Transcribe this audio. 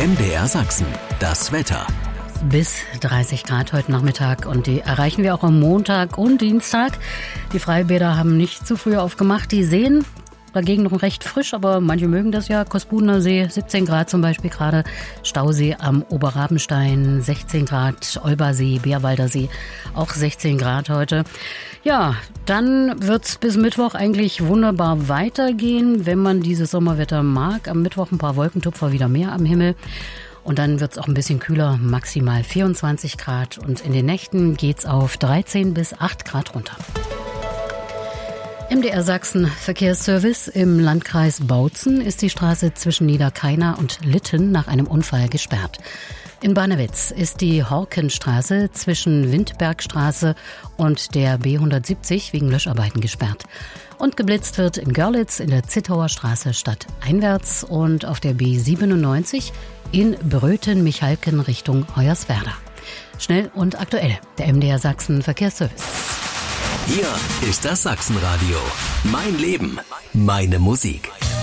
MDR Sachsen, das Wetter. Bis 30 Grad heute Nachmittag und die erreichen wir auch am Montag und Dienstag. Die Freibäder haben nicht zu früh aufgemacht. Die Seen dagegen noch recht frisch, aber manche mögen das ja. Kospudener See 17 Grad zum Beispiel gerade. Stausee am Oberrabenstein 16 Grad. Olbersee, Bärwalder See auch 16 Grad heute. Ja, dann wird's bis Mittwoch eigentlich wunderbar weitergehen, wenn man dieses Sommerwetter mag. Am Mittwoch ein paar Wolkentupfer wieder mehr am Himmel. Und dann wird's auch ein bisschen kühler, maximal 24 Grad. Und in den Nächten geht's auf 13 bis 8 Grad runter. MDR Sachsen Verkehrsservice. Im Landkreis Bautzen ist die Straße zwischen Niederkeiner und Litten nach einem Unfall gesperrt. In Barnewitz ist die Horkenstraße zwischen Windbergstraße und der B170 wegen Löscharbeiten gesperrt. Und geblitzt wird in Görlitz in der Zittauer Straße stadteinwärts und auf der B97 in Bröthen-Michalken Richtung Hoyerswerda. Schnell und aktuell, der MDR Sachsen Verkehrsservice. Hier ist das Sachsenradio. Mein Leben, meine Musik.